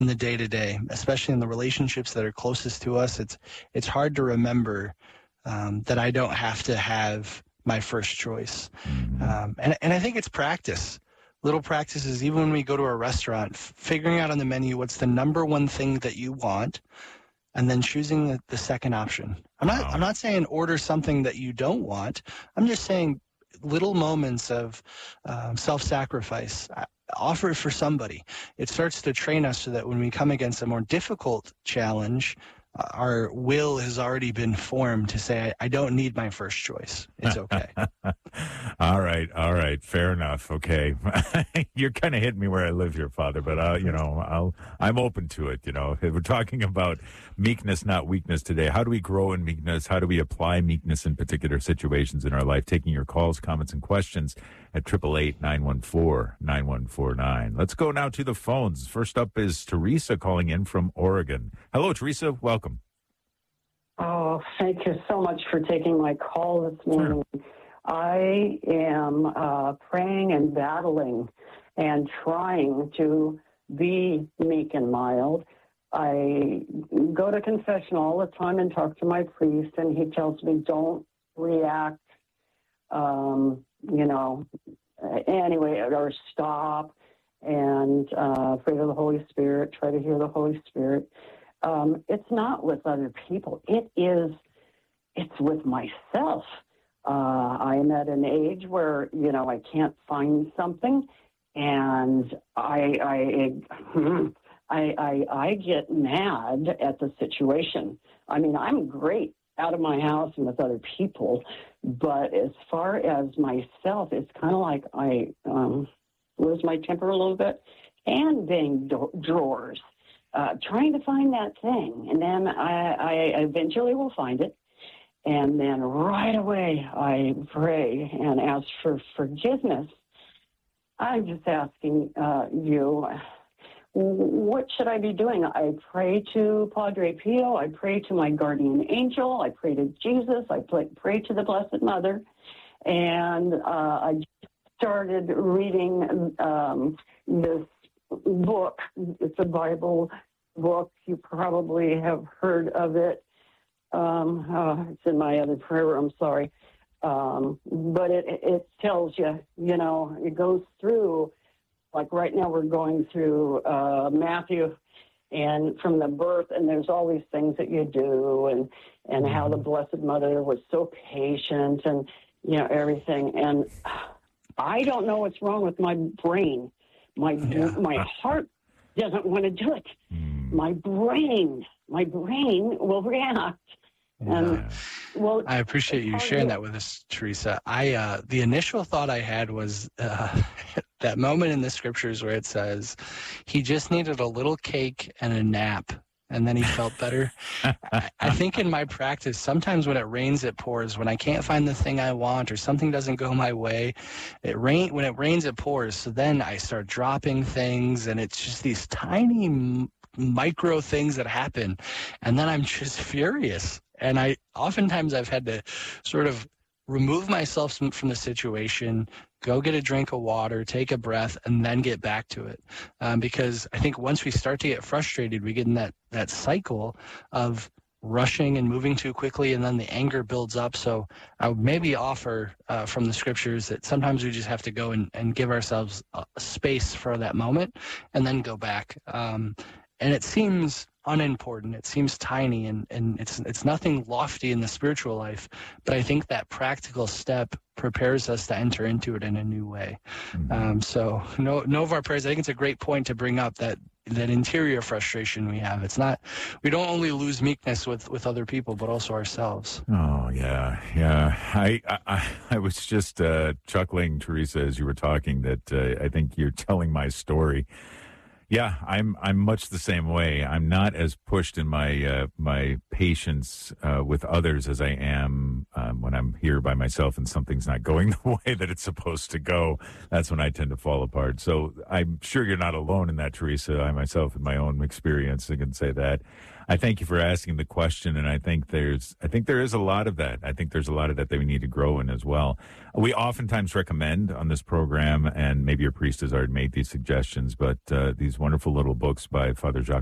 in the day-to-day, especially in the relationships that are closest to us. It's hard to remember that I don't have to have my first choice. And I think it's practice. Little practices, even when we go to a restaurant, figuring out on the menu what's the number one thing that you want, and then choosing the second option. I'm not saying order something that you don't want. I'm just saying little moments of self-sacrifice. Offer it for somebody. It starts to train us so that when we come against a more difficult challenge, our will has already been formed to say, I don't need my first choice. It's okay. All right. Fair enough. Okay. You're kind of hitting me where I live here, Father, but I'm open to it. We're talking about meekness, not weakness today. How do we grow in meekness? How do we apply meekness in particular situations in our life? Taking your calls, comments, and questions at 888-914-9149. Let's go now to the phones. First up is Teresa calling in from Oregon. Hello, Teresa. Welcome. Oh, thank you so much for taking my call this morning. Sure. I am praying and battling and trying to be meek and mild. I go to confession all the time and talk to my priest, and he tells me don't react, anyway, or stop and pray to the Holy Spirit, try to hear the Holy Spirit. It's not with other people. It's with myself. I'm at an age where, I can't find something, and I get mad at the situation. I mean, I'm great out of my house and with other people, but as far as myself, it's kind of like I lose my temper a little bit and bang drawers. Trying to find that thing, and then I eventually will find it, and then right away I pray and ask for forgiveness. I'm just asking you, what should I be doing? I pray to Padre Pio, I pray to my guardian angel, I pray to Jesus, I pray to the Blessed Mother, and I started reading this book. It's a Bible book. You probably have heard of it. It's in my other prayer room, sorry. But it tells you, it goes through, like right now we're going through Matthew and from the birth, and there's all these things that you do and how the Blessed Mother was so patient and, everything. And I don't know what's wrong with my brain. My heart doesn't want to do it. My brain will react. And I appreciate you sharing that with us, Teresa. The initial thought I had was that moment in the scriptures where it says he just needed a little cake and a nap, and then he felt better. I think in my practice, sometimes when it rains, it pours. When I can't find the thing I want or something doesn't go my way, when it rains, it pours. So then I start dropping things, and it's just these tiny micro things that happen. And then I'm just furious. And oftentimes I've had to sort of remove myself from the situation, go get a drink of water, take a breath, and then get back to it. Because I think once we start to get frustrated, we get in that cycle of rushing and moving too quickly, and then the anger builds up. So I would maybe offer from the scriptures that sometimes we just have to go and give ourselves space for that moment and then go back. And it seems unimportant. It seems tiny, and it's nothing lofty in the spiritual life, but I think that practical step prepares us to enter into it in a new way. So no of our prayers, I think it's a great point to bring up that interior frustration we have. It's not, we don't only lose meekness with other people, but also ourselves. Oh, yeah. I was just chuckling, Teresa, as you were talking, that I think you're telling my story. Yeah, I'm much the same way. I'm not as pushed in my my patience with others as I am when I'm here by myself and something's not going the way that it's supposed to go. That's when I tend to fall apart. So I'm sure you're not alone in that, Teresa. I myself, in my own experience, I can say that. I thank you for asking the question, and I think there is a lot of that. I think there's a lot of that we need to grow in as well. We oftentimes recommend on this program, and maybe your priest has already made these suggestions, but these wonderful little books by Father Jacques